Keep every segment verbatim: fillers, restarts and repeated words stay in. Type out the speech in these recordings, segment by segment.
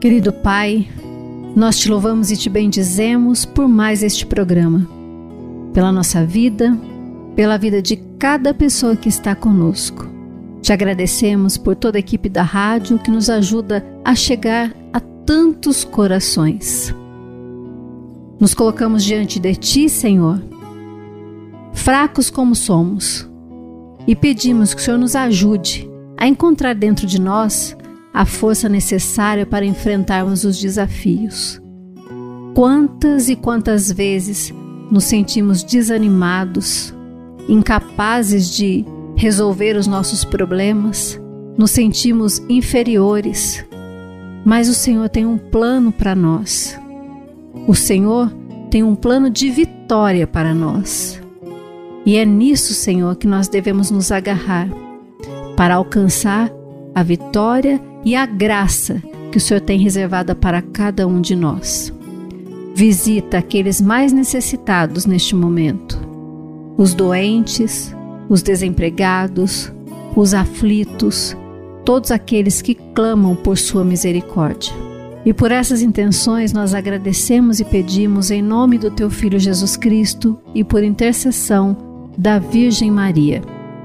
Querido Pai, nós te louvamos e te bendizemos por mais este programa, pela nossa vida, pela vida de cada pessoa que está conosco. Te agradecemos por toda a equipe da rádio que nos ajuda a chegar a tantos corações. Nos colocamos diante de Ti, Senhor, fracos como somos, e pedimos que o Senhor nos ajude a encontrar dentro de nós a força necessária para enfrentarmos os desafios. Quantas e quantas vezes nos sentimos desanimados, incapazes de resolver os nossos problemas, nos sentimos inferiores, mas o Senhor tem um plano para nós. O Senhor tem um plano de vitória para nós. E é nisso, Senhor, que nós devemos nos agarrar para alcançar a vitória e a graça que o Senhor tem reservada para cada um de nós. Visita aqueles mais necessitados neste momento, os doentes, os desempregados, os aflitos, todos aqueles que clamam por sua misericórdia. E por essas intenções nós agradecemos e pedimos em nome do Teu Filho Jesus Cristo e por intercessão da Virgem Maria.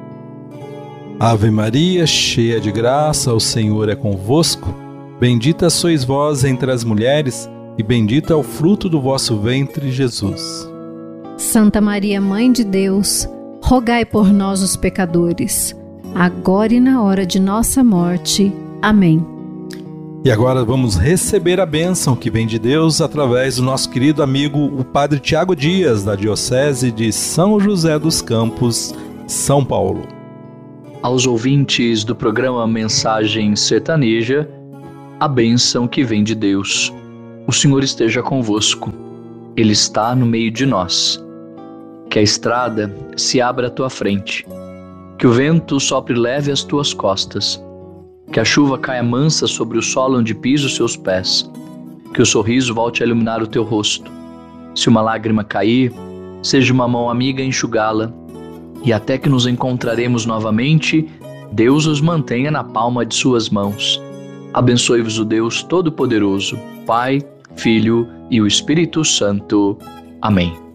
Ave Maria, cheia de graça, o Senhor é convosco. Bendita sois vós entre as mulheres, e bendito é o fruto do vosso ventre, Jesus. Santa Maria, Mãe de Deus, rogai por nós os pecadores, agora e na hora de nossa morte. Amém. E agora vamos receber a bênção que vem de Deus através do nosso querido amigo, o Padre Tiago Dias, da Diocese de São José dos Campos, São Paulo. Aos ouvintes do programa Mensagem Sertaneja, a bênção que vem de Deus. O Senhor esteja convosco. Ele está no meio de nós. Que a estrada se abra à tua frente. Que o vento sopre leve às tuas costas. Que a chuva caia mansa sobre o solo onde pisa os seus pés. Que o sorriso volte a iluminar o teu rosto. Se uma lágrima cair, seja uma mão amiga a enxugá-la. E até que nos encontraremos novamente, Deus os mantenha na palma de suas mãos. Abençoe-vos o Deus Todo-Poderoso, Pai, Filho e o Espírito Santo. Amém.